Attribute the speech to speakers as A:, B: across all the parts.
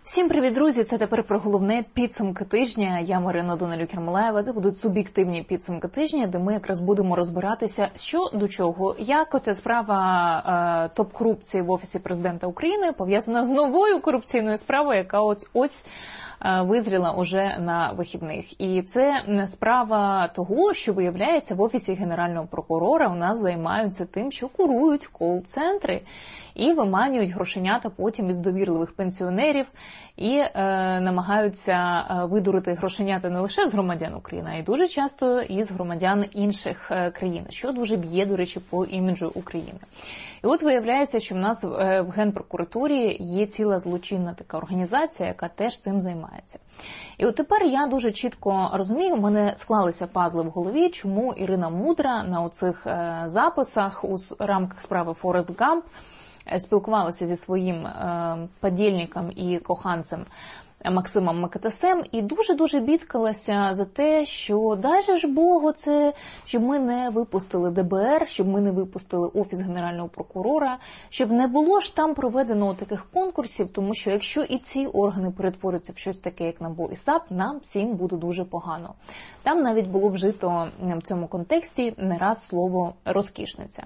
A: Всім привіт, друзі! Це тепер про головне підсумки тижня. Я Марина Данилюк-Ярмолаєва. Це будуть суб'єктивні підсумки тижня, де ми якраз будемо розбиратися, що до чого, як оця справа топ-корупції в Офісі Президента України пов'язана з новою корупційною справою, яка ось визріла уже на вихідних. І це справа того, що, виявляється, в Офісі Генерального прокурора у нас займаються тим, що курують кол-центри і виманюють грошенята потім із довірливих пенсіонерів і намагаються видурити грошенята не лише з громадян України, а й дуже часто із громадян інших країн, що дуже б'є, до речі, по іміджу України. І от виявляється, що в нас в Генпрокуратурі є ціла злочинна така організація, яка теж цим займається. І от тепер я дуже чітко розумію, у мене склалися пазли в голові, чому Ірина Мудра на оцих записах у рамках справи Форест Гамп спілкувалася зі своїм подільником і коханцем Максимом Микитасем і дуже-дуже бідкалася за те, що дай же ж Богу це, щоб ми не випустили ДБР, щоб ми не випустили Офіс Генерального прокурора, щоб не було ж там проведено таких конкурсів, тому що якщо і ці органи перетворяться в щось таке, як НАБУ і САП, нам всім буде дуже погано. Там навіть було вжито в цьому контексті не раз слово «розкішниця».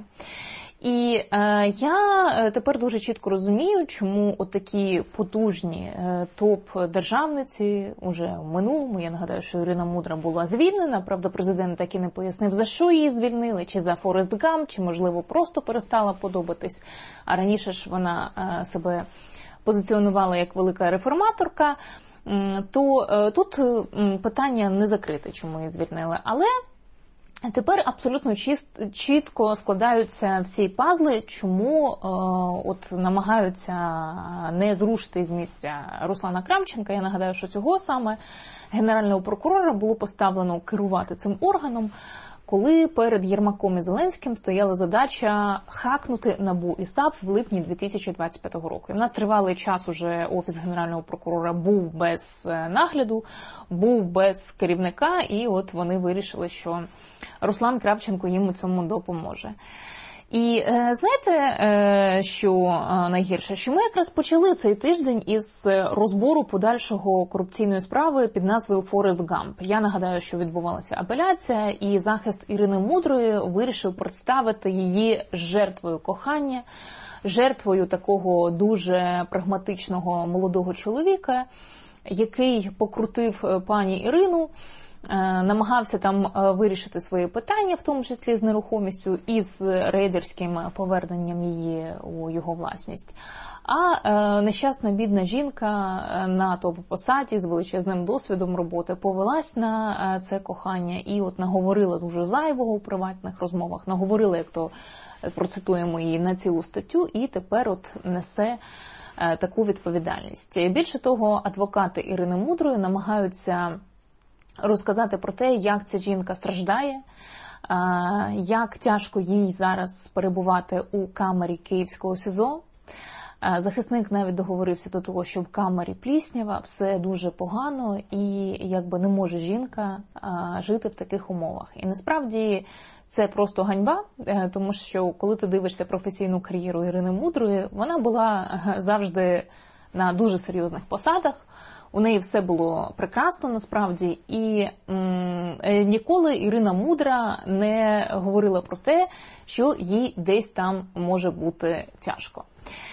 A: І я тепер дуже чітко розумію, чому отакі потужні топ-державниці уже в минулому, я нагадаю, що Ірина Мудра була звільнена, правда, президент так і не пояснив, за що її звільнили, чи за Форест Гамп, чи, можливо, просто перестала подобатись, а раніше ж вона себе позиціонувала як велика реформаторка, то тут питання не закрите, чому її звільнили, але тепер абсолютно чітко складаються всі пазли, чому от намагаються не зрушити з місця Руслана Кравченка. Я нагадаю, що цього саме Генерального прокурора було поставлено керувати цим органом, коли перед Єрмаком і Зеленським стояла задача хакнути НАБУ і САП в липні 2025 року. І в нас тривалий час уже Офіс Генерального прокурора був без нагляду, був без керівника, і от вони вирішили, що Руслан Кравченко їм у цьому допоможе. І знаєте, що найгірше? Що ми якраз почали цей тиждень із розбору подальшого корупційної справи під назвою Форест Гамп. Я нагадаю, що відбувалася апеляція, і захист Ірини Мудрої вирішив представити її жертвою кохання, жертвою такого дуже прагматичного молодого чоловіка, який покрутив пані Ірину, намагався там вирішити свої питання, в тому числі з нерухомістю і з рейдерським поверненням її у його власність. А нещасна бідна жінка на топ-посаді з величезним досвідом роботи повелась на це кохання і от наговорила дуже зайвого у приватних розмовах, наговорила, як то процитуємо її, на цілу статтю, і тепер от несе таку відповідальність. Більше того, адвокати Ірини Мудрої намагаються розказати про те, як ця жінка страждає, як тяжко їй зараз перебувати у камері Київського СІЗО. Захисник навіть договорився до того, що в камері пліснява, все дуже погано і якби не може жінка жити в таких умовах. І насправді це просто ганьба, тому що коли ти дивишся професійну кар'єру Ірини Мудрої, вона була завжди на дуже серйозних посадах, у неї все було прекрасно насправді, і ніколи Ірина Мудра не говорила про те, що їй десь там може бути тяжко.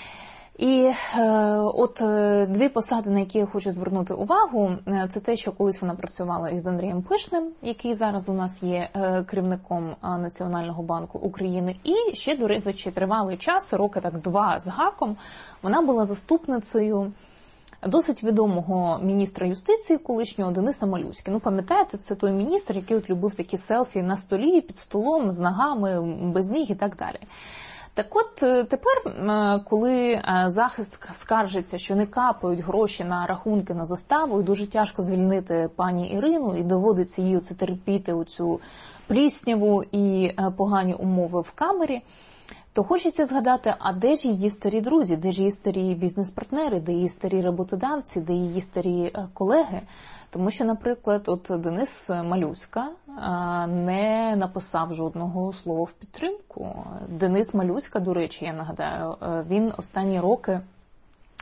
A: І от дві посади, на які я хочу звернути увагу, це те, що колись вона працювала із Андрієм Пишним, який зараз у нас є керівником Національного банку України, і ще, до речі, тривалий час, роки так 2 з гаком, вона була заступницею досить відомого міністра юстиції колишнього Дениса Малюськи. Ну, пам'ятаєте, це той міністр, який от любив такі селфі на столі, під столом, з ногами, без ніг і так далі. Так от тепер, коли захист скаржиться, що не капають гроші на рахунки на заставу, і дуже тяжко звільнити пані Ірину, і доводиться їй оце терпіти оцю плісняву і погані умови в камері, то хочеться згадати, а де ж її старі друзі, де ж її старі бізнес-партнери, де її старі роботодавці, де її старі колеги. Тому що, наприклад, от Денис Малюська не написав жодного слова в підтримку. Денис Малюська, до речі, я нагадаю, він останні роки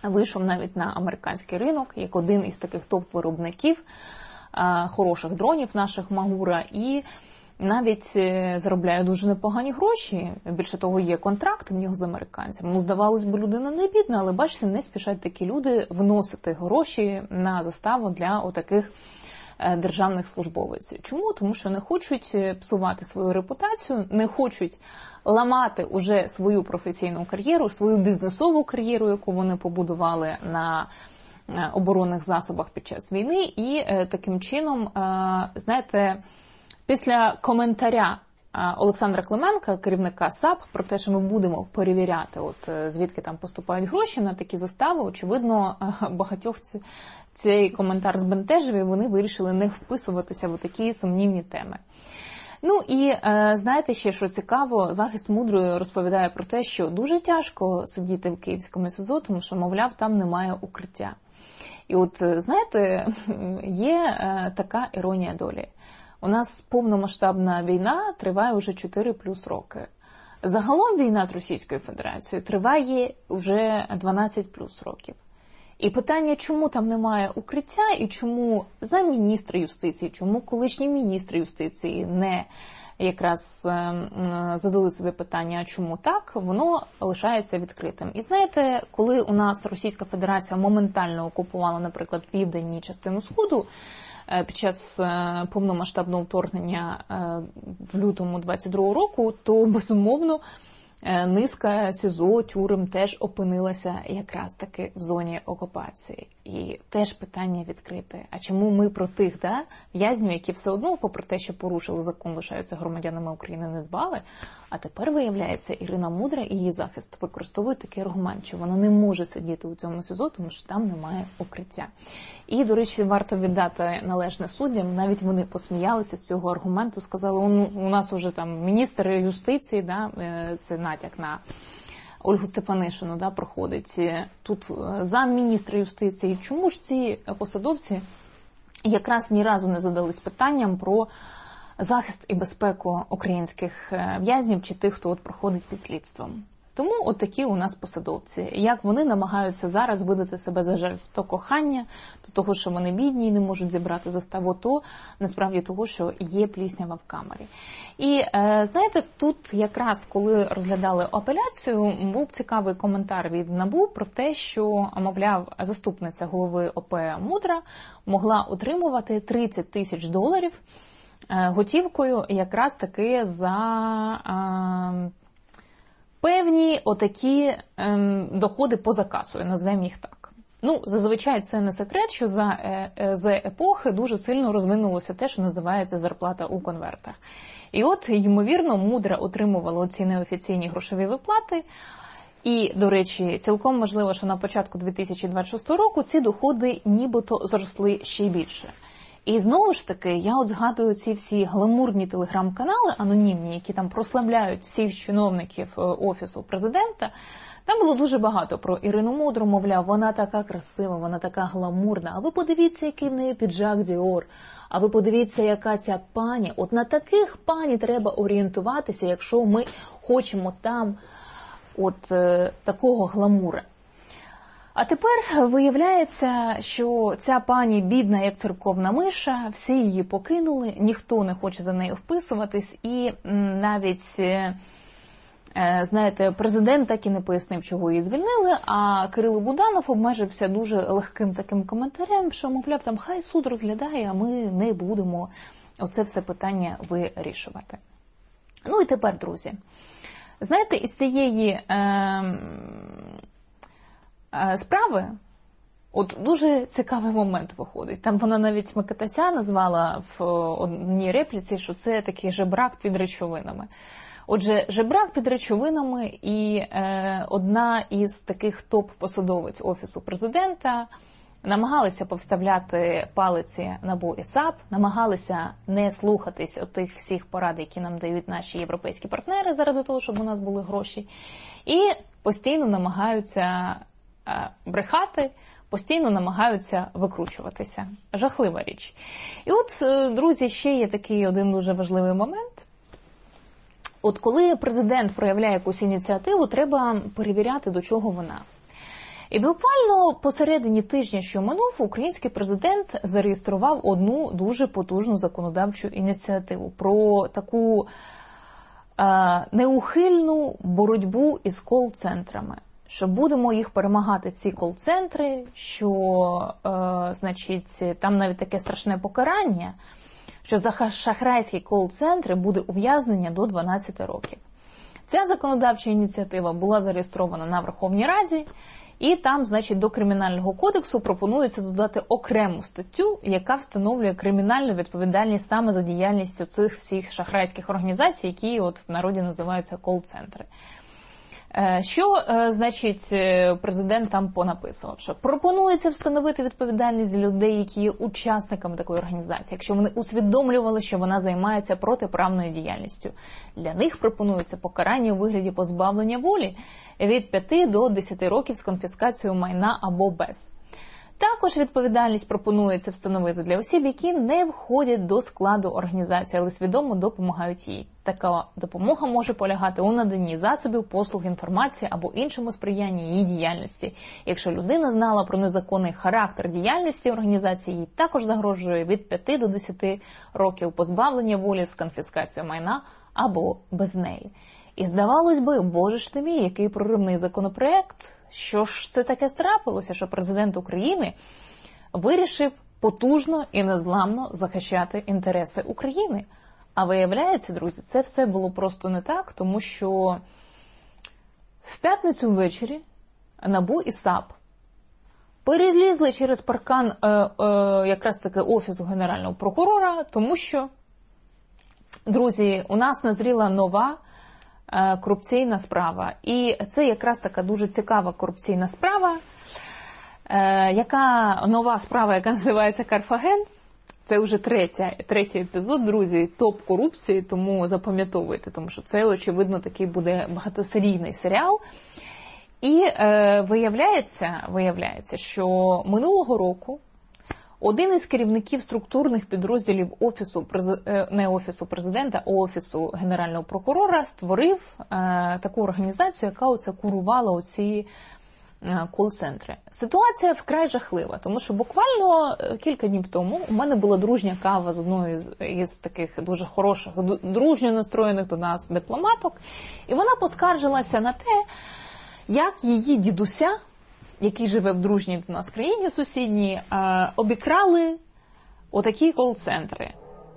A: вийшов навіть на американський ринок, як один із таких топ-виробників хороших дронів наших Магура, і навіть заробляє дуже непогані гроші. Більше того, є контракт в нього з американцями. Ну, здавалось би, людина не бідна, але, бачите, не спішать такі люди вносити гроші на заставу для отаких державних службовців. Чому? Тому що не хочуть псувати свою репутацію, не хочуть ламати уже свою професійну кар'єру, свою бізнесову кар'єру, яку вони побудували на оборонних засобах під час війни. І таким чином, знаєте, після коментаря Олександра Клименка, керівника САП, про те, що ми будемо перевіряти, звідки там поступають гроші на такі застави, очевидно, багатьох цей коментар збентежив, і вони вирішили не вписуватися в такі сумнівні теми. Ну і знаєте ще, що цікаво, захист мудрої розповідає про те, що дуже тяжко сидіти в Київському СІЗО, тому що, мовляв, там немає укриття. І знаєте, є така іронія долі. У нас повномасштабна війна триває вже 4+ роки. Загалом війна з Російською Федерацією триває вже 12+ років. І питання, чому там немає укриття, і чому замміністра юстиції, чому колишні міністри юстиції не якраз задали собі питання, а чому так, воно лишається відкритим. І знаєте, коли у нас Російська Федерація моментально окупувала, наприклад, південні частину Сходу, під час повномасштабного вторгнення в лютому 22-го року, то, безумовно, низка СІЗО, тюрем теж опинилася якраз таки в зоні окупації. І теж питання відкрите. А чому ми про тих в'язнів, які все одно, попри те, що порушили закон, лишаються громадянами України, не дбали? А тепер, виявляється, Ірина Мудра і її захист використовують такий аргумент, що вона не може сидіти у цьому СІЗО, тому що там немає укриття. І, до речі, варто віддати належне суддям, навіть вони посміялися з цього аргументу, сказали, у нас уже там міністр юстиції, це натяк на Ольгу Стефанишину, проходить, тут замміністра юстиції. Чому ж ці посадовці якраз ні разу не задались питанням про захист і безпеку українських в'язнів чи тих, хто проходить під слідством? Тому такі у нас посадовці. Як вони намагаються зараз видати себе за жертв то кохання, то того, що вони бідні і не можуть зібрати заставу, то насправді того, що є пліснява в камері. І знаєте, тут якраз коли розглядали апеляцію, був цікавий коментар від НАБУ про те, що, мовляв, заступниця голови ОП Мудра могла отримувати $30 000 готівкою якраз таки за певні отакі доходи поза касою, назвемо їх так. Ну, зазвичай це не секрет, що за епохи дуже сильно розвинулося те, що називається зарплата у конвертах. І ймовірно, Мудра отримувала оці неофіційні грошові виплати. І, до речі, цілком можливо, що на початку 2026 року ці доходи нібито зросли ще більше. І знову ж таки, я згадую ці всі гламурні телеграм-канали анонімні, які там прославляють всіх чиновників Офісу Президента. Там було дуже багато про Ірину Мудру, мовляв, вона така красива, вона така гламурна. А ви подивіться, який в неї піджак Діор. А ви подивіться, яка ця пані. На таких пані треба орієнтуватися, якщо ми хочемо там такого гламура. А тепер виявляється, що ця пані бідна, як церковна миша, всі її покинули, ніхто не хоче за нею вписуватись, і навіть, знаєте, президент так і не пояснив, чого її звільнили, а Кирило Буданов обмежився дуже легким таким коментарем, що, мовляв, там хай суд розглядає, а ми не будемо оце все питання вирішувати. Ну і тепер, друзі, знаєте, із цієї справи, дуже цікавий момент виходить. Там вона навіть Микитася назвала в одній репліці, що це такий жебрак під речовинами. Отже, жебрак під речовинами і одна із таких топ-посадовиць Офісу Президента намагалися повставляти палиці НАБУ і САП, намагалися не слухатись тих всіх порад, які нам дають наші європейські партнери заради того, щоб у нас були гроші, і постійно намагаються брехати, постійно намагаються викручуватися. Жахлива річ. І друзі, ще є такий один дуже важливий момент. Коли президент проявляє якусь ініціативу, треба перевіряти, до чого вона. І буквально посередині тижня, що минув, український президент зареєстрував одну дуже потужну законодавчу ініціативу про таку неухильну боротьбу із кол-центрами. Що будемо їх перемагати, ці кол-центри, що, значить, там навіть таке страшне покарання, що за шахрайські кол-центри буде ув'язнення до 12 років. Ця законодавча ініціатива була зареєстрована на Верховній Раді, і там, значить, до Кримінального кодексу пропонується додати окрему статтю, яка встановлює кримінальну відповідальність саме за діяльністю цих всіх шахрайських організацій, які от в народі називаються кол-центри. Що, значить, президент там понаписував? Що пропонується встановити відповідальність за людей, які є учасниками такої організації, якщо вони усвідомлювали, що вона займається протиправною діяльністю. Для них пропонується покарання у вигляді позбавлення волі від 5 до 10 років з конфіскацією майна або без. Також відповідальність пропонується встановити для осіб, які не входять до складу організації, але свідомо допомагають їй. Така допомога може полягати у наданні засобів, послуг, інформації або іншому сприянні її діяльності. Якщо людина знала про незаконний характер діяльності організації, їй також загрожує від 5 до 10 років позбавлення волі з конфіскацією майна або без неї. І здавалось би, боже ж ти мій, який проривний законопроект. Що ж це таке трапилося, що президент України вирішив потужно і незламно захищати інтереси України? А виявляється, друзі, це все було просто не так, тому що в п'ятницю ввечері НАБУ і САП перелізли через паркан якраз таки Офісу Генерального прокурора, тому що, друзі, у нас назріла нова корупційна справа. І це якраз така дуже цікава корупційна справа, нова справа, яка називається Карфаген. Це вже третій епізод, друзі, топ-корупції, тому запам'ятовуйте, тому що це, очевидно, такий буде багатосерійний серіал. І виявляється, що минулого року один із керівників структурних підрозділів не Офісу президента, а Офісу Генерального прокурора створив таку організацію, яка оце курувала оці кол-центри. Ситуація вкрай жахлива, тому що буквально кілька днів тому у мене була дружня кава з одною із таких дуже хороших, дружньо настроєних до нас дипломаток, і вона поскаржилася на те, як її дідуся, який живе в дружній до нас країні сусідній, обікрали отакі кол-центри.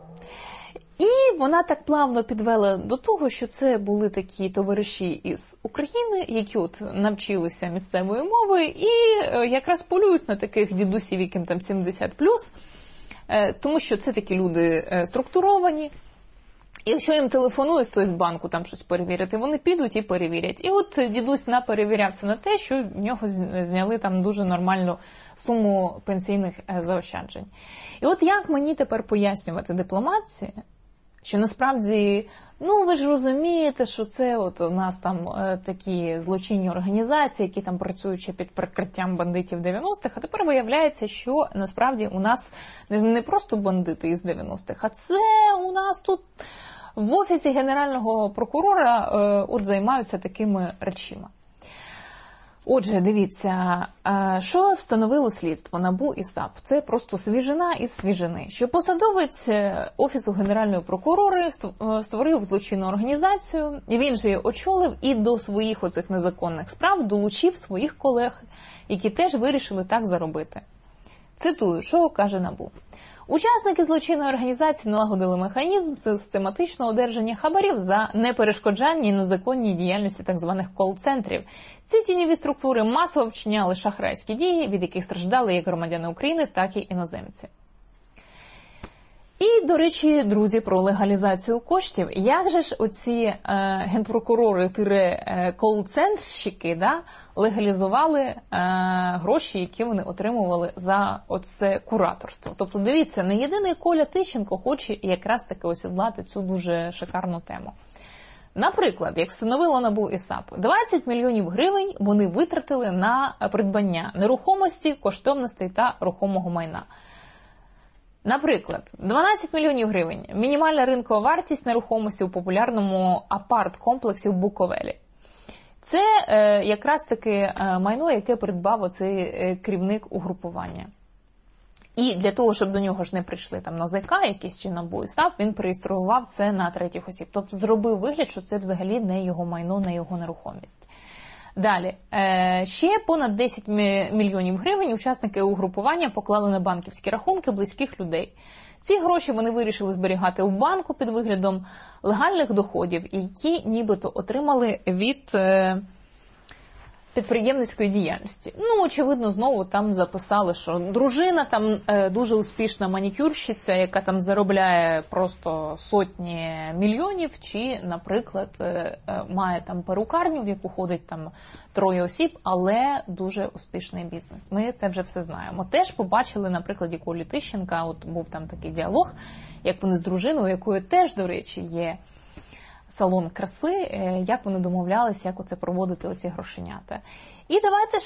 A: І вона так плавно підвела до того, що це були такі товариші із України, які от навчилися місцевої мови і якраз полюють на таких дідусів, яким там 70+, тому що це такі люди структуровані. І якщо їм телефонують хтось з банку там щось перевірити, вони підуть і перевірять. І от дідусь наперевірявся на те, що в нього зняли там дуже нормальну суму пенсійних заощаджень. І от як мені тепер пояснювати дипломатії, що насправді, ви ж розумієте, що це от у нас там такі злочинні організації, які там працюють ще під прикриттям бандитів 90-х, а тепер виявляється, що насправді у нас не просто бандити із 90-х, а це у нас тут в Офісі Генерального прокурора от займаються такими речима. Отже, дивіться, що встановило слідство НАБУ і САП. Це просто свіжина із свіжини. Що посадовець Офісу Генерального прокурора створив злочинну організацію, він же її очолив і до своїх оцих незаконних справ долучив своїх колег, які теж вирішили так заробити. Цитую, що каже НАБУ. Учасники злочинної організації налагодили механізм систематичного одержання хабарів за неперешкоджання і незаконній діяльності так званих кол-центрів. Ці тіньові структури масово вчиняли шахрайські дії, від яких страждали як громадяни України, так і іноземці. І, до речі, друзі, про легалізацію коштів. Як же ж оці генпрокурори-кол-центрщики легалізували гроші, які вони отримували за оце кураторство? Тобто, дивіться, не єдиний Коля Тищенко хоче якраз таки осідлати цю дуже шикарну тему. Наприклад, як встановило НАБУ і САП, 20 мільйонів гривень вони витратили на придбання нерухомості, коштовностей та рухомого майна. Наприклад, 12 мільйонів гривень – мінімальна ринкова вартість нерухомості у популярному апарт-комплексі в Буковелі. Це якраз таки майно, яке придбав оцей керівник угрупування. І для того, щоб до нього ж не прийшли там НАЗК якісь чи НАБУ і САП, він реєстрував це на третіх осіб. Тобто зробив вигляд, що це взагалі не його майно, не його нерухомість. Далі. Ще понад 10 мільйонів гривень учасники угрупування поклали на банківські рахунки близьких людей. Ці гроші вони вирішили зберігати у банку під виглядом легальних доходів, які нібито отримали від підприємницької діяльності. Ну, очевидно, знову там записали, що дружина там дуже успішна манікюрщиця, яка там заробляє просто сотні мільйонів, чи, наприклад, має там перукарню, в яку ходить там 3 осіб, але дуже успішний бізнес. Ми це вже все знаємо. Теж побачили на прикладі Колі Тищенка, от був там такий діалог, як вони з дружиною, у якої теж, до речі, є салон краси, як вони домовлялися, як оце проводити оці грошенята. І давайте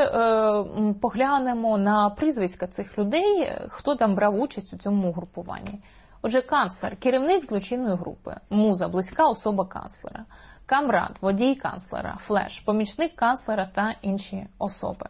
A: ж поглянемо на прізвиська цих людей, хто там брав участь у цьому угрупуванні. Отже, канцлер, керівник злочинної групи, Муза, близька особа канцлера, Камрад, водій канцлера, Флеш, помічник канцлера та інші особи.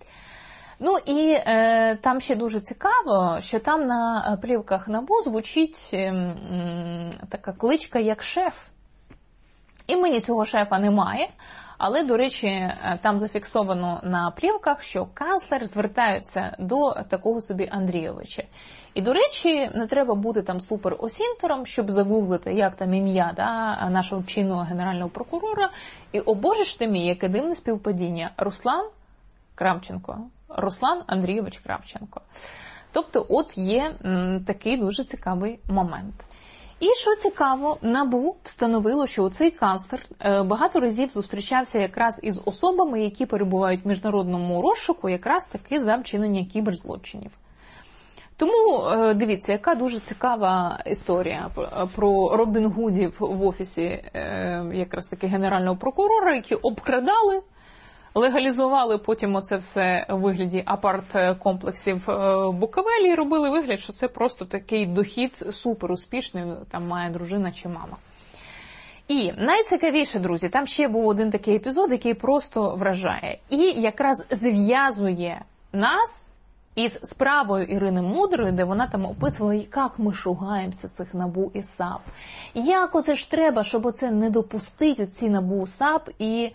A: Ну і там ще дуже цікаво, що там на плівках НАБУ звучить така кличка як шеф. Імені цього шефа немає, але, до речі, там зафіксовано на плівках, що канцлер звертаються до такого собі Андрійовича. І, до речі, не треба бути там супер-осінтером, щоб загуглити, як там ім'я нашого чинного генерального прокурора. І, о боже ж ти мій, яке дивне співпадіння. Руслан Кравченко. Руслан Андрійович Кравченко. Тобто, от є такий дуже цікавий момент. І, що цікаво, НАБУ встановило, що цей канцлер багато разів зустрічався якраз із особами, які перебувають в міжнародному розшуку, якраз таки за вчинення кіберзлочинів. Тому, дивіться, яка дуже цікава історія про Робін Гудів в офісі якраз таки генерального прокурора, які обкрадали, легалізували потім оце все у вигляді апарт-комплексів Буковелі і робили вигляд, що це просто такий дохід суперуспішний, там має дружина чи мама. І найцікавіше, друзі, там ще був один такий епізод, який просто вражає. І якраз зв'язує нас із справою Ірини Мудрої, де вона там описувала, як ми шугаємося цих НАБУ і САП. Як оце ж треба, щоб оце не допустити, оці НАБУ, САП, і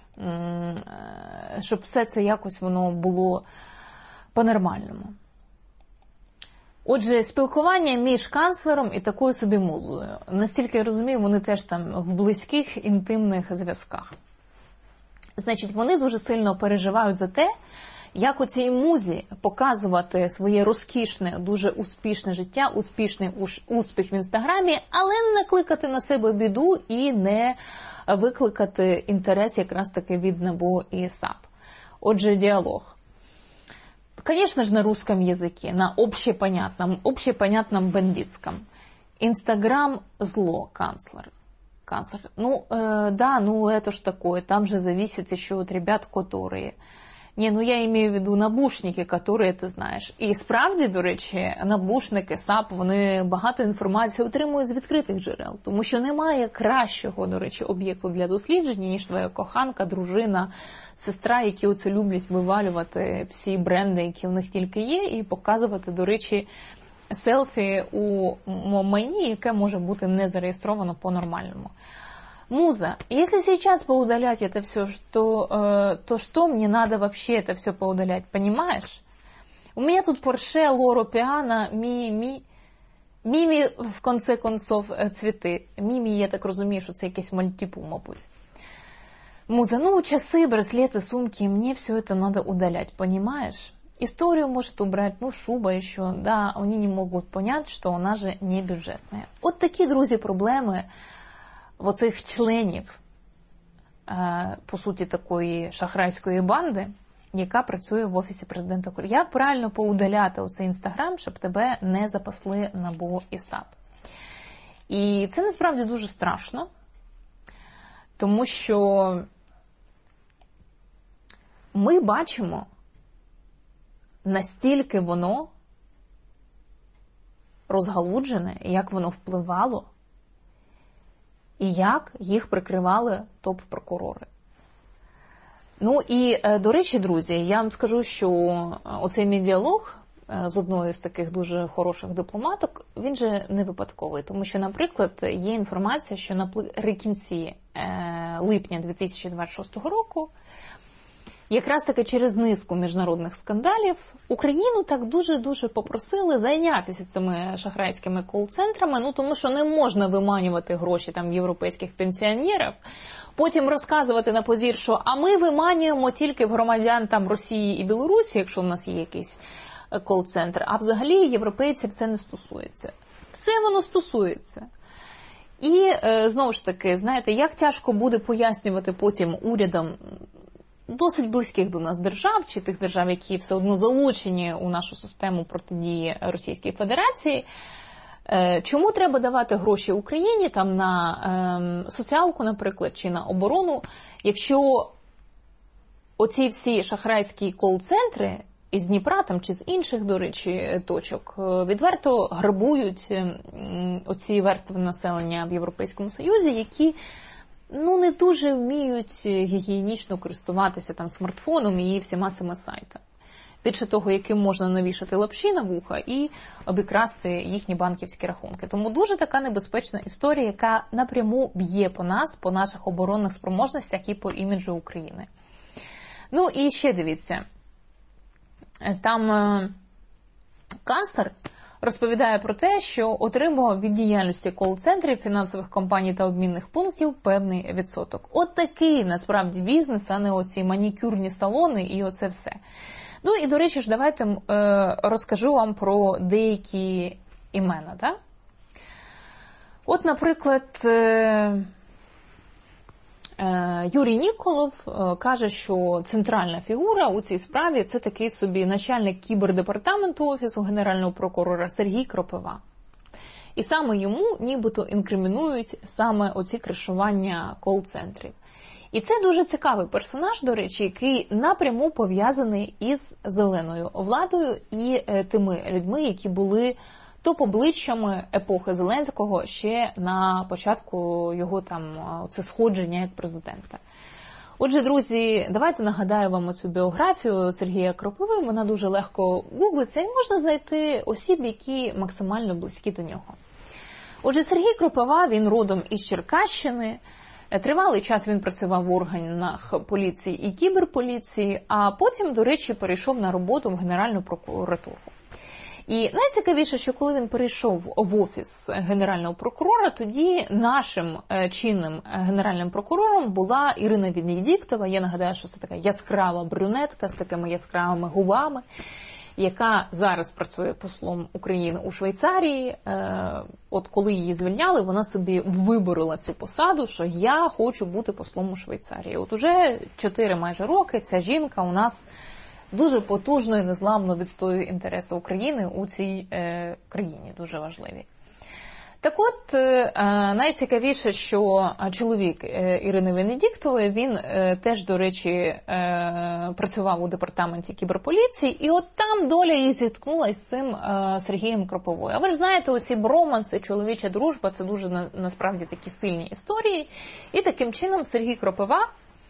A: щоб все це якось воно було по-нормальному. Отже, спілкування між канцлером і такою собі музою. Настільки я розумію, вони теж там в близьких інтимних зв'язках. Значить, вони дуже сильно переживають за те, як оцій музі показувати своє розкішне, дуже успішне життя, успішний успіх в Інстаграмі, але не накликати на себе біду і не викликати інтерес якраз таки від НАБУ и САП. Отже, диалог. Конечно же, на русском языке, на общепонятном бандитском. Инстаграм – зло, канцлер. Ну, да, ну это ж такое, там же зависит еще от ребят, которые... Ні, ну я имею в виду набушники, які ти знаєш. І справді, до речі, набушники, САП, вони багато інформації отримують з відкритих джерел. Тому що немає кращого, до речі, об'єкту для дослідження, ніж твоя коханка, дружина, сестра, які оце люблять вивалювати всі бренди, які у них тільки є, і показувати, до речі, селфі у майні, яке може бути не зареєстровано по-нормальному. Муза, если сейчас поудалять это все, то что мне надо вообще это все поудалять, понимаешь? У меня тут Порше, Лоро, Пиано, Мими, в конце концов, цвіти. Мімі, я так розумію, що це якесь мальтіпу, мабуть. Муза, ну, часы, браслеты, сумки, мне все это надо удалять, понимаешь? Историю может убрать, ну, шуба еще, да, они не могут понять, что она же не бюджетная. От такі, друзі, проблеми оцих членів, по суті, такої шахрайської банди, яка працює в Офісі Президента України. Як правильно поудаляти оцей Інстаграм, щоб тебе не запасли НАБУ і САП? І це насправді дуже страшно, тому що ми бачимо, настільки воно розгалуджене, як воно впливало, і як їх прикривали топ-прокурори. Ну і, до речі, друзі, я вам скажу, що оцей мій діалог з одною з таких дуже хороших дипломаток, він же не випадковий. Тому що, наприклад, є інформація, що наприкінці липня 2026 року, якраз таки через низку міжнародних скандалів, Україну так дуже-дуже попросили зайнятися цими шахрайськими кол-центрами, ну тому що не можна виманювати гроші там європейських пенсіонерів, потім розказувати на позір, що а ми виманюємо тільки в громадян там Росії і Білорусі, якщо в нас є якийсь кол-центр, а взагалі європейців це не стосується. Все воно стосується. І, знову ж таки, знаєте, як тяжко буде пояснювати потім урядам досить близьких до нас держав, чи тих держав, які все одно залучені у нашу систему протидії Російській Федерації, чому треба давати гроші Україні там на соціалку, наприклад, чи на оборону, якщо оці всі шахрайські кол-центри із Дніпра там, чи з інших, до речі, точок відверто грабують оці верстви населення в Європейському Союзі, які не дуже вміють гігієнічно користуватися там смартфоном і всіма цими сайтами. Більше того, яким можна навішати лапші на вуха і обікрасти їхні банківські рахунки. Тому дуже така небезпечна історія, яка напряму б'є по нас, по наших оборонних спроможностях і по іміджу України. Ну і ще дивіться, там канцлер розповідає про те, що отримував від діяльності кол-центрів, фінансових компаній та обмінних пунктів певний відсоток. От такий, насправді, бізнес, а не оці манікюрні салони і оце все. Ну і, до речі ж, давайте розкажу вам про деякі імена. Да? От, наприклад, Юрій Ніколов каже, що центральна фігура у цій справі – це такий собі начальник кібердепартаменту Офісу Генерального прокурора Сергій Кропива. І саме йому нібито інкримінують саме оці кришування кол-центрів. І це дуже цікавий персонаж, до речі, який напряму пов'язаний із зеленою владою і тими людьми, які були топ-обличчями епохи Зеленського ще на початку його там це сходження як президента. Отже, друзі, давайте нагадаю вам оцю біографію Сергія Кропиви. Вона дуже легко гуглиться і можна знайти осіб, які максимально близькі до нього. Отже, Сергій Кропива, він родом із Черкащини. Тривалий час він працював в органах поліції і кіберполіції, а потім, до речі, перейшов на роботу в Генеральну прокуратуру. І найцікавіше, що коли він перейшов в Офіс Генерального прокурора, тоді нашим чинним генеральним прокурором була Ірина Венедіктова. Я нагадаю, що це така яскрава брюнетка з такими яскравими губами, яка зараз працює послом України у Швейцарії. От коли її звільняли, вона собі виборола цю посаду, що я хочу бути послом у Швейцарії. От уже 4 майже роки ця жінка у нас дуже потужно і незламно відстоює інтереси України у цій країні, дуже важливі. Так от, найцікавіше, що чоловік Ірини Венедіктової, він теж, до речі, працював у департаменті кіберполіції, і от там доля і зіткнулася з цим Сергієм Кропивою. А ви ж знаєте, оці броманси, чоловіча дружба, це дуже, насправді, такі сильні історії. І таким чином Сергій Кропива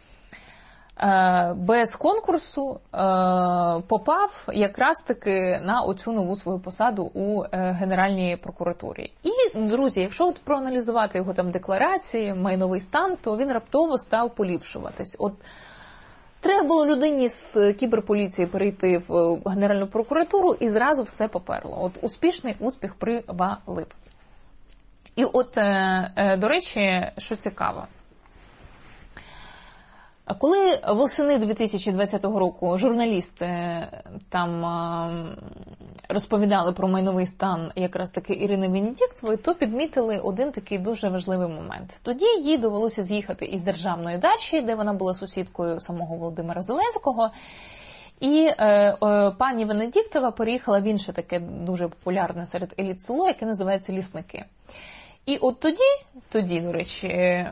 A: без конкурсу попав якраз таки на оцю нову свою посаду у Генеральній прокуратурі. І, друзі, якщо от проаналізувати його там декларації, майновий стан, то він раптово став поліпшуватись. От треба було людині з кіберполіції перейти в Генеральну прокуратуру і зразу все поперло. От успішний успіх привалив. І от, до речі, що цікаво, коли восени 2020 року журналісти там розповідали про майновий стан якраз таки Ірини Венедіктової, то підмітили один такий дуже важливий момент. Тоді їй довелося з'їхати із державної дачі, де вона була сусідкою самого Володимира Зеленського, і пані Венедіктова переїхала в інше таке дуже популярне серед еліт село, яке називається Лісники. І от тоді, до речі,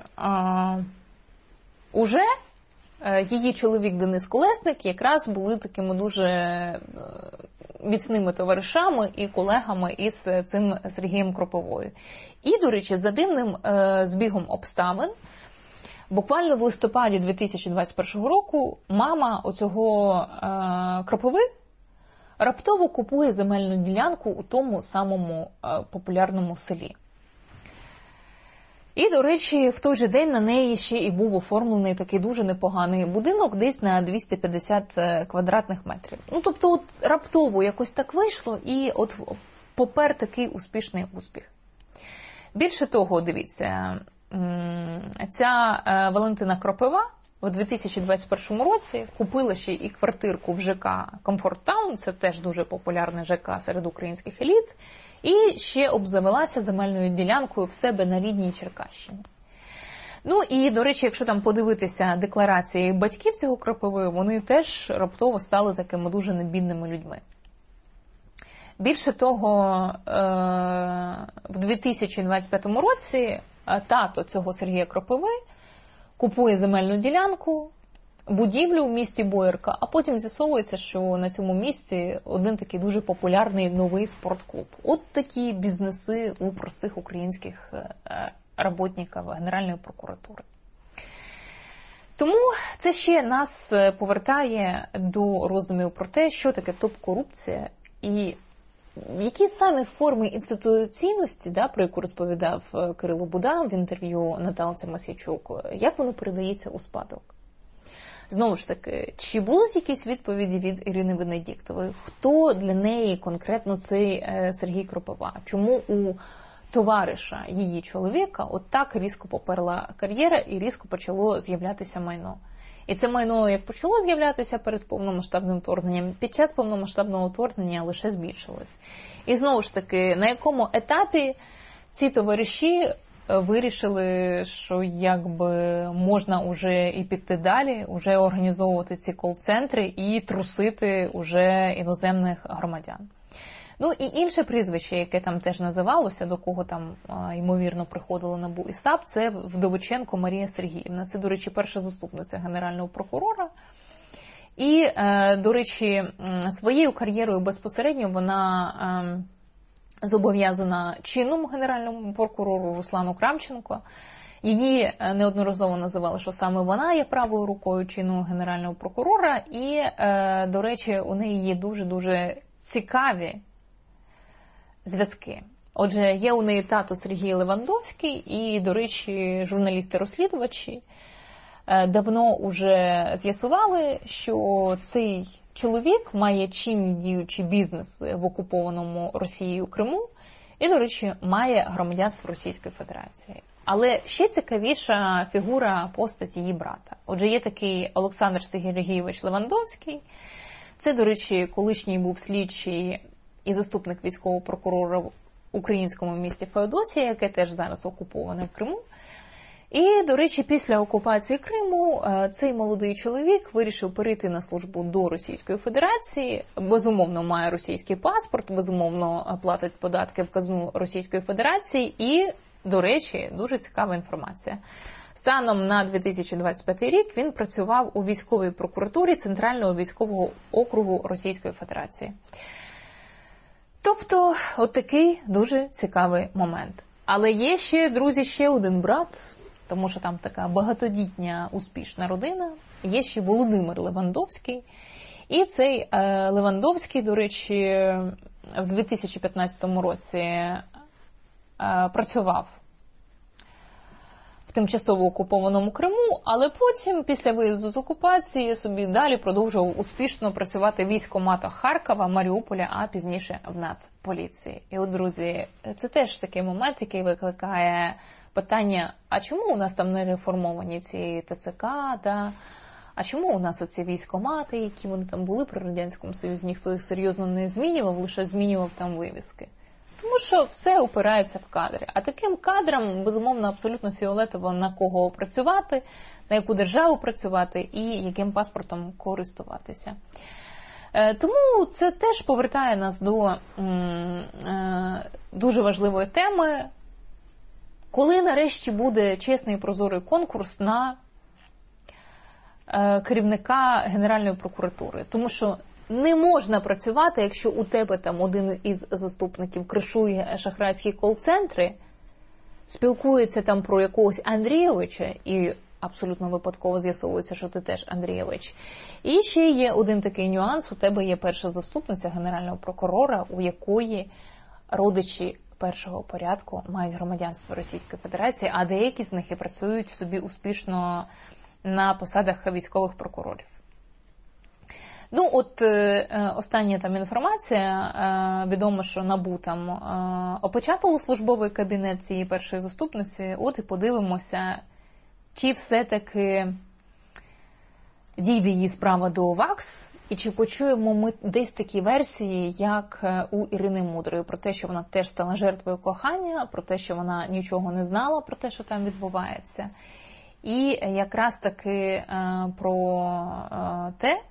A: уже її чоловік Денис Колесник якраз були такими дуже міцними товаришами і колегами із цим Сергієм Кропивою. І, до речі, за дивним збігом обставин, Буквально в листопаді 2021 року мама оцього Кропиви раптово купує земельну ділянку у тому самому популярному селі. І, до речі, в той же день на неї ще і був оформлений такий дуже непоганий будинок, десь на 250 квадратних метрів. Ну, тобто, от раптово якось так вийшло, і от попер такий успішний успіх. Більше того, дивіться, ця Валентина Кропива у 2021 році купила ще і квартирку в ЖК Comfort Town, це теж дуже популярний ЖК серед українських еліт, і ще обзавелася земельною ділянкою в себе на рідній Черкащині. Ну і, до речі, якщо там подивитися декларації батьків цього Кропиви, вони теж раптово стали такими дуже небідними людьми. Більше того, в 2025 році тато цього Сергія Кропиви купує земельну ділянку, будівлю в місті Боярка, а потім з'ясовується, що на цьому місці один такий дуже популярний новий спортклуб. От такі бізнеси у простих українських роботників Генеральної прокуратури. Тому це ще нас повертає до роздумів про те, що таке топ-корупція і які саме форми інституційності, про яку розповідав Кирило Будан в інтерв'ю Наталці Мосійчук, як воно передається у спадок? Знову ж таки, чи будуть якісь відповіді від Ірини Венедіктової? Хто для неї конкретно цей Сергій Кропива? Чому у товариша її чоловіка от так різко поперла кар'єра і різко почало з'являтися майно? І це майно, як почало з'являтися перед повномасштабним вторгненням, під час повномасштабного вторгнення лише збільшилось. І знову ж таки, на якому етапі ці товариші вирішили, що якби можна вже і піти далі, вже організовувати ці кол-центри і трусити уже іноземних громадян. Ну і інше прізвище, яке там теж називалося, до кого там, ймовірно, приходили НАБУ і САП, це Вдовиченко Марія Сергіївна. Це, до речі, перша заступниця Генерального прокурора. І, до речі, своєю кар'єрою безпосередньо вона зобов'язана чинному Генеральному прокурору Руслану Кравченко. Її неодноразово називали, що саме вона є правою рукою чинного Генерального прокурора. І, до речі, у неї є дуже-дуже цікаві зв'язки. Отже, є у неї тато Сергій Левандовський і, до речі, журналісти-розслідувачі давно вже з'ясували, що цей чоловік має чинні діючі бізнеси в окупованому Росією Криму і, до речі, має громадянство Російської Федерації. Але ще цікавіша фігура постаті її брата. Отже, є такий Олександр Сергійович Левандовський. Це, до речі, колишній був слідчий і заступник військового прокурора в українському місті Феодосія, яке теж зараз окуповане в Криму. І, до речі, після окупації Криму цей молодий чоловік вирішив перейти на службу до Російської Федерації, безумовно має російський паспорт, безумовно платить податки в казну Російської Федерації і, до речі, дуже цікава інформація. Станом на 2025 рік він працював у військовій прокуратурі Центрального військового округу Російської Федерації. Тобто, от такий дуже цікавий момент. Але є ще, друзі, ще один брат, тому що там така багатодітня, успішна родина. Є ще Володимир Левандовський. І цей Левандовський, до речі, в 2015 році працював в тимчасово окупованому Криму, але потім, після виїзду з окупації, собі далі продовжував успішно працювати в військкоматах Харкова, Маріуполя, а пізніше в Нацполіції. І от, друзі, це теж такий момент, який викликає питання, а чому у нас там не реформовані ці ТЦК, а чому у нас оці військкомати, які вони там були при Радянському Союзі, ніхто їх серйозно не змінював, лише змінював там вивіски. Тому що все опирається в кадри. А таким кадрам, безумовно, абсолютно фіолетово на кого працювати, на яку державу працювати і яким паспортом користуватися. Тому це теж повертає нас до дуже важливої теми, коли нарешті буде чесний і прозорий конкурс на керівника Генеральної прокуратури. Тому що не можна працювати, якщо у тебе там один із заступників кришує шахрайські кол-центри, спілкується там про якогось Андрійовича і абсолютно випадково з'ясовується, що ти теж Андрійович. І ще є один такий нюанс. У тебе є перша заступниця Генерального прокурора, у якої родичі першого порядку мають громадянство Російської Федерації, а деякі з них і працюють собі успішно на посадах військових прокурорів. Ну, от остання там інформація, відомо, що НАБУ там опечатало службовий кабінет цієї першої заступниці, от і подивимося, чи все-таки дійде її справа до ВАКС, і чи почуємо ми десь такі версії, як у Ірини Мудрої, про те, що вона теж стала жертвою кохання, про те, що вона нічого не знала про те, що там відбувається. І якраз таки про те,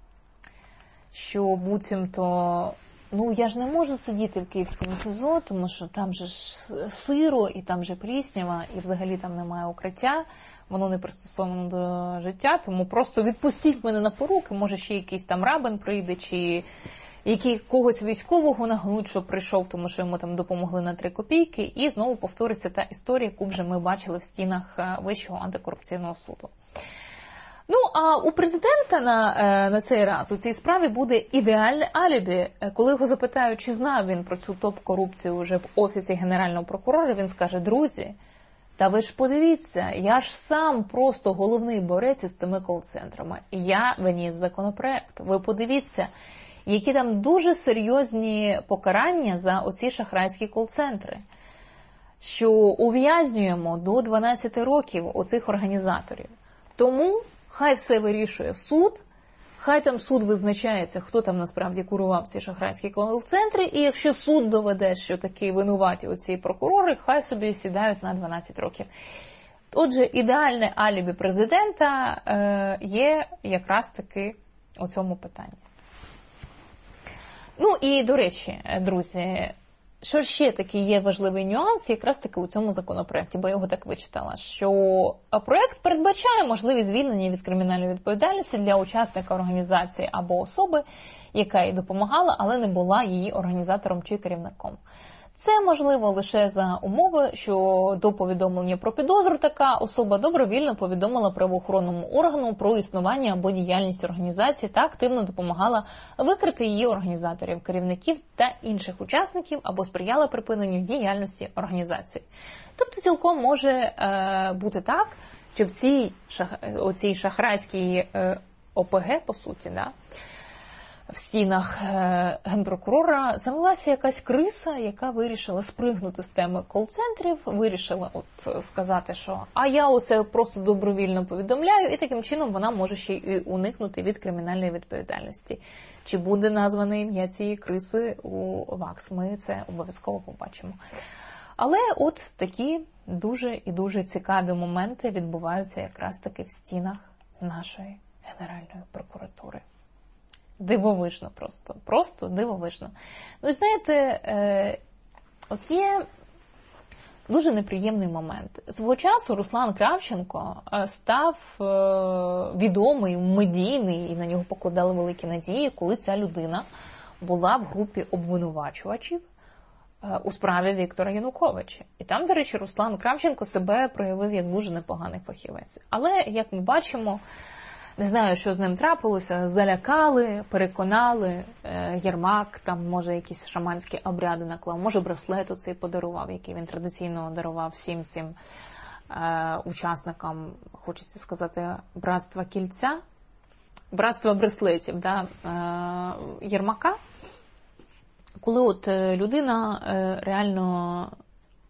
A: що буцімто, ну я ж не можу сидіти в Київському СІЗО, тому що там же ж сиро, і там же пліснява, і взагалі там немає укриття, воно не пристосовано до життя, тому просто відпустіть мене на поруки, може ще якийсь там рабин прийде, чи когось військового нагнуть, що прийшов, тому що йому там допомогли на 3 копійки, і знову повториться та історія, яку вже ми бачили в стінах Вищого антикорупційного суду. Ну, а у президента на цей раз у цій справі буде ідеальне алібі. Коли його запитають, чи знав він про цю топ-корупцію вже в Офісі Генерального прокурора, він скаже: друзі, та ви ж подивіться, я ж сам просто головний борець із цими кол-центрами. Я виніс законопроект. Ви подивіться, які там дуже серйозні покарання за оці шахрайські кол-центри. Що ув'язнюємо до 12 років оцих організаторів. Тому хай все вирішує суд, хай там суд визначається, хто там насправді курував ці шахрайські кол-центри, і якщо суд доведе, що такі винуваті оці прокурори, хай собі сідають на 12 років. Отже, ідеальне алібі президента є якраз таки у цьому питанні. Ну і, до речі, друзі, що ще такий є важливий нюанс якраз таки у цьому законопроекті, бо я його так вичитала, що проект передбачає можливість звільнення від кримінальної відповідальності для учасника організації або особи, яка їй допомагала, але не була її організатором чи керівником. Це можливо лише за умови, що до повідомлення про підозру така особа добровільно повідомила правоохоронному органу про існування або діяльність організації та активно допомагала викрити її організаторів, керівників та інших учасників або сприяла припиненню діяльності організації. Тобто цілком може бути так, що в цій шахрайській ОПГ, по суті, в стінах генпрокурора завелася якась криса, яка вирішила спригнути з теми кол-центрів, вирішила сказати, що а я оце просто добровільно повідомляю, і таким чином вона може ще й уникнути від кримінальної відповідальності. Чи буде назване ім'я цієї криси у ВАКС, ми це обов'язково побачимо. Але от такі дуже і дуже цікаві моменти відбуваються якраз таки в стінах нашої Генеральної прокуратури. Дивовижно просто дивовижно. Ну, і знаєте, от є дуже неприємний момент. Свого часу Руслан Кравченко став відомий, медійний, і на нього покладали великі надії, коли ця людина була в групі обвинувачувачів у справі Віктора Януковича. І там, до речі, Руслан Кравченко себе проявив як дуже непоганий фахівець. Але, як ми бачимо, не знаю, що з ним трапилося, залякали, переконали, Єрмак, там, може, якісь шаманські обряди наклав, може, браслет оцей подарував, який він традиційно дарував всім цим учасникам, хочеться сказати, братства кільця, братства браслетів, Єрмака. Коли от людина реально